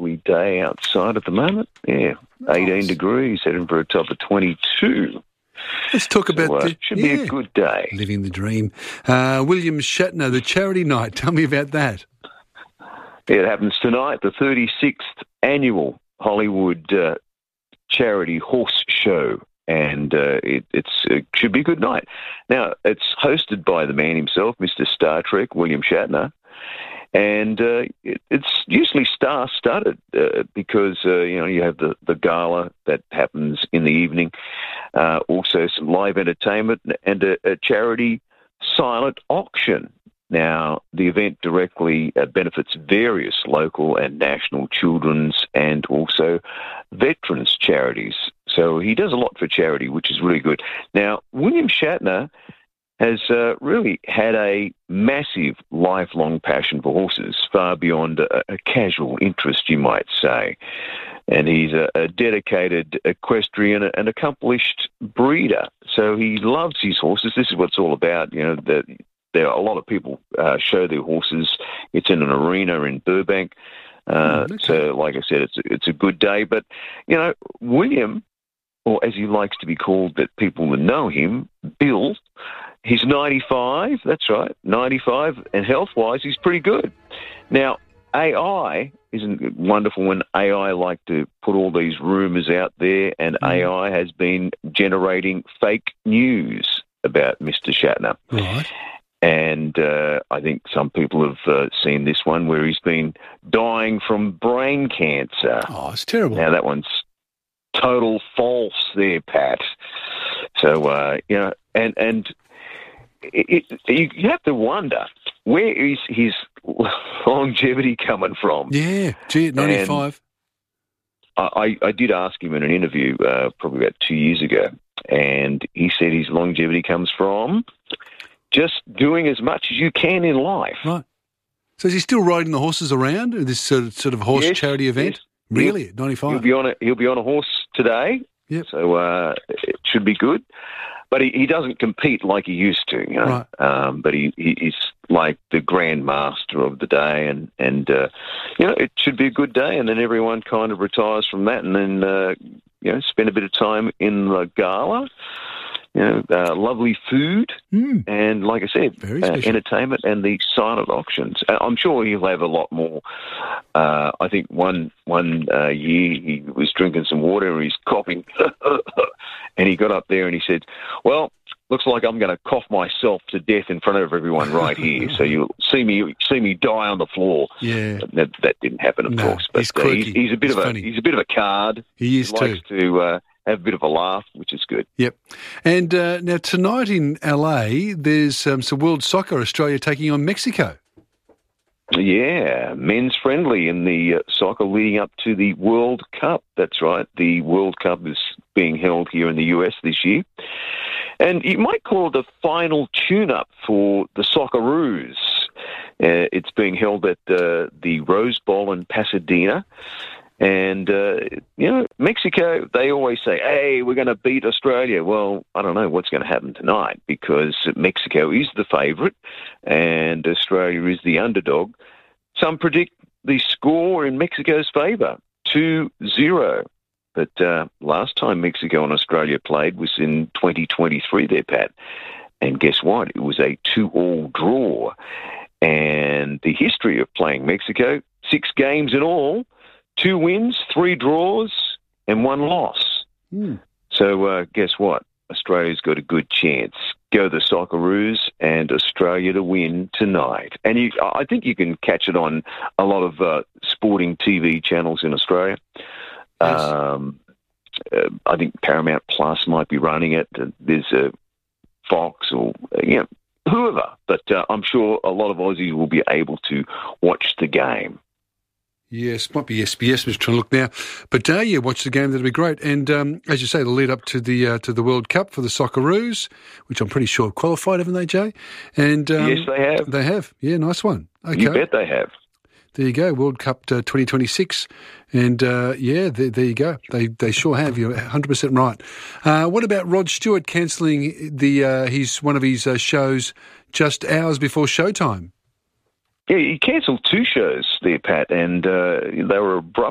lovely day outside at the moment. Yeah, 18 degrees, heading for a top of 22. Let's talk about should be a good day. Living the dream. William Shatner, the charity night. Tell me about that. Yeah, it happens tonight, the 36th annual Hollywood charity horse show. And it should be a good night. Now, it's hosted by the man himself, Mr. Star Trek, William Shatner. And it's usually star-studded because, you have the gala that happens in the evening, also some live entertainment and a charity silent auction. Now, the event directly benefits various local and national children's and also veterans charities. So he does a lot for charity, which is really good. Now, William Shatner has really had a massive lifelong passion for horses, far beyond a casual interest, you might say. And he's a dedicated equestrian and accomplished breeder. So he loves his horses. This is what it's all about. There are a lot of people show their horses. It's in an arena in Burbank. So, like I said, it's a good day. But, William, or as he likes to be called, but people that know him, Bill, he's 95. That's right, 95. And health-wise, he's pretty good. Now, AI, isn't it wonderful when AI like to put all these rumours out there, and AI has been generating fake news about Mr. Shatner. Right. And I think some people have seen this one where he's been dying from brain cancer. Oh, it's terrible. Now, that one's total false there, Pat. So, and you have to wonder, where is his longevity coming from? Yeah, gee, at 95. I did ask him in an interview probably about 2 years ago, and he said his longevity comes from just doing as much as you can in life. Right. So is he still riding the horses around at this sort of horse charity event? Yes. Really, at 95? He'll be on a horse today. Yep. So it should be good. But he doesn't compete like he used to, Right. But he's like the grand master of the day, and it should be a good day. And then everyone kind of retires from that, and then spend a bit of time in the gala. Lovely food, and like I said, entertainment and the silent auctions. I'm sure he'll have a lot more. I think one year he was drinking some water and he's coughing, and he got up there and he said, "Well, looks like I'm going to cough myself to death in front of everyone right here. So you'll see me die on the floor." Yeah, that didn't happen, of course. But he's a bit of a card. He is likes to have a bit of a laugh, which is good. Yep. And now tonight in LA, there's some World Soccer, Australia taking on Mexico. Yeah, men's friendly in the soccer leading up to the World Cup. That's right. The World Cup is being held here in the US this year. And you might call it the final tune-up for the Socceroos. It's being held at the Rose Bowl in Pasadena. And, Mexico, they always say, hey, we're going to beat Australia. Well, I don't know what's going to happen tonight because Mexico is the favourite and Australia is the underdog. Some predict the score in Mexico's favour, 2-0. But last time Mexico and Australia played was in 2023 there, Pat. And guess what? It was a 2-2 draw. And the history of playing Mexico, 6 games in all, 2 wins, 3 draws, and 1 loss. So guess what? Australia's got a good chance. Go the Socceroos and Australia to win tonight. And I think you can catch it on a lot of sporting TV channels in Australia. Yes. I think Paramount Plus might be running it. There's a Fox or whoever. But I'm sure a lot of Aussies will be able to watch the game. Yes, might be SBS. I'm just trying to look now. But, watch the game. That'd be great. And, as you say, the lead up to the World Cup for the Socceroos, which I'm pretty sure have qualified, haven't they, Jay? And yes, they have. They have. Yeah, nice one. Okay. You bet they have. There you go, World Cup 2026. And, there you go. They sure have. You're 100% right. What about Rod Stewart cancelling one of his shows just hours before showtime? Yeah, he cancelled 2 shows there, Pat, and they were abrupt